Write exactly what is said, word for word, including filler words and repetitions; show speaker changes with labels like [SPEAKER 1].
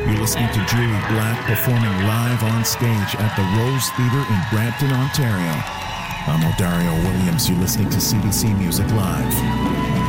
[SPEAKER 1] You're listening to Julie Black performing live on stage at the Rose Theatre in Brampton, Ontario. I'm Odario Williams. You're listening to C B C Music Live.